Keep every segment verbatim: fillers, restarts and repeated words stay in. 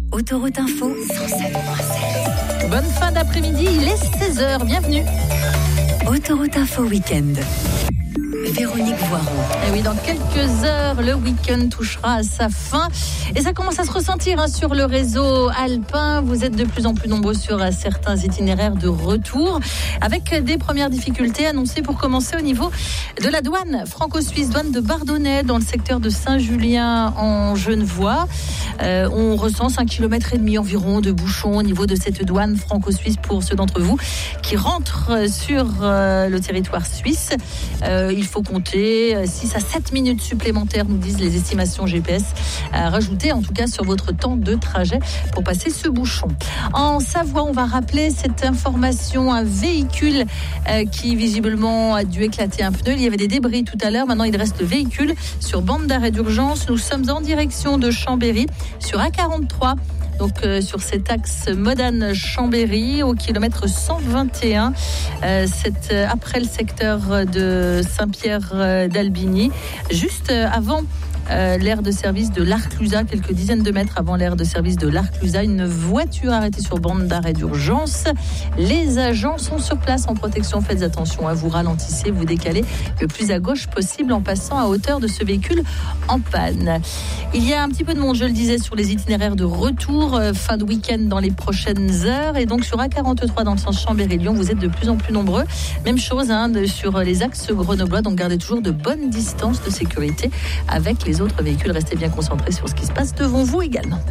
Autoroute Info cent sept virgule sept. Bonne fin d'après-midi, il est seize heures, bienvenue. Autoroute Info Week-end. Véronique Voiron. Et oui, dans quelques heures, le week-end touchera à sa fin. Et ça commence à se ressentir hein, sur le réseau alpin. Vous êtes de plus en plus nombreux sur euh, certains itinéraires de retour, avec des premières difficultés annoncées pour commencer au niveau de la douane franco-suisse, douane de Bardonnay, dans le secteur de Saint-Julien en Genevois. Euh, on ressent cinq kilomètres et demi environ de bouchons au niveau de cette douane franco-suisse pour ceux d'entre vous qui rentrent sur euh, le territoire suisse. Euh, il faut compter six à sept minutes supplémentaires, nous disent les estimations G P S, à rajouter en tout cas sur votre temps de trajet pour passer ce bouchon. En Savoie, on va rappeler cette information, un véhicule euh, qui visiblement a dû éclater un pneu. Il y avait des débris tout à l'heure, maintenant il reste le véhicule sur bande d'arrêt d'urgence. Nous sommes en direction de Chambéry sur A quarante-trois. Donc euh, sur cet axe Modane-Chambéry au kilomètre cent vingt et un, euh, c'est euh, après le secteur de Saint-Pierre-d'Albigny, juste euh, avant Euh, l'aire de service de l'Arclusa, quelques dizaines de mètres avant l'aire de service de l'Arclusa, une voiture arrêtée sur bande d'arrêt d'urgence. Les agents sont sur place en protection. Faites attention, hein, vous ralentissez, vous décalez le plus à gauche possible en passant à hauteur de ce véhicule en panne. Il y a un petit peu de monde, je le disais, sur les itinéraires de retour, euh, fin de week-end dans les prochaines heures. Et donc sur A quarante-trois dans le sens Chambéry-Lyon, vous êtes de plus en plus nombreux. Même chose hein, de, sur les axes grenoblois, donc gardez toujours de bonnes distances de sécurité avec les autres véhicules. Restez bien concentrés sur ce qui se passe devant vous également.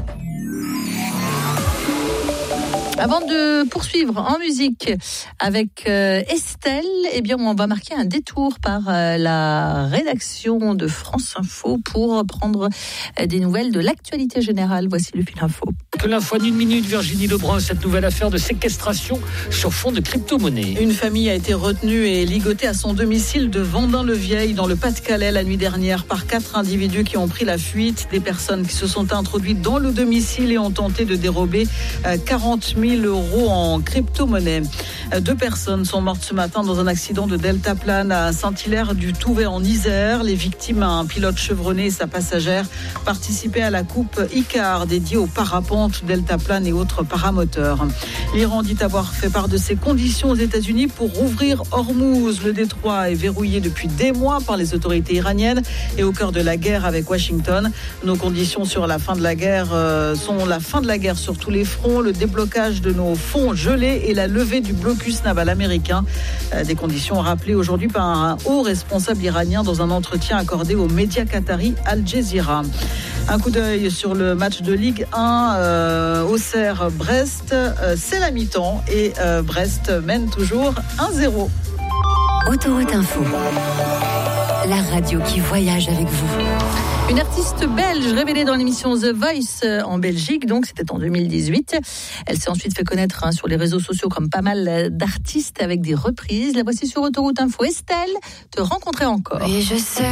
Avant de poursuivre en musique avec euh, Estelle, eh bien on va marquer un détour par euh, la rédaction de France Info pour prendre euh, des nouvelles de l'actualité générale. Voici le fil info. Que l'info en une minute, Virginie Lebrun, cette nouvelle affaire de séquestration sur fond de crypto-monnaie. Une famille a été retenue et ligotée à son domicile de Vendin-le-Vieil dans le Pas-de-Calais la nuit dernière par quatre individus qui ont pris la fuite. Des personnes qui se sont introduites dans le domicile et ont tenté de dérober quarante mille euros en crypto-monnaie. Deux personnes sont mortes ce matin dans un accident de deltaplane à Saint-Hilaire-du-Touvet en Isère. Les victimes, un pilote chevronné et sa passagère, participaient à la coupe Icar dédiée aux parapentes, deltaplane et autres paramoteurs. L'Iran dit avoir fait part de ses conditions aux États-Unis pour rouvrir Hormuz. Le détroit est verrouillé depuis des mois par les autorités iraniennes et au cœur de la guerre avec Washington. Nos conditions sur la fin de la guerre euh, sont la fin de la guerre sur tous les fronts, le déblocage de nos fonds gelés et la levée du blocus naval américain. Euh, des conditions rappelées aujourd'hui par un haut responsable iranien dans un entretien accordé aux médias qataris Al Jazeera. Un coup d'œil sur le match de Ligue un, euh, Auxerre-Brest. Euh, c'est la mi-temps et euh, Brest mène toujours un zéro. Autoroute Info. La radio qui voyage avec vous. Une artiste belge révélée dans l'émission The Voice en Belgique, donc c'était en deux mille dix-huit. Elle s'est ensuite fait connaître hein, sur les réseaux sociaux comme pas mal d'artistes avec des reprises. La voici sur Autoroute Info. Estelle, te rencontrer encore. Oui, je sais.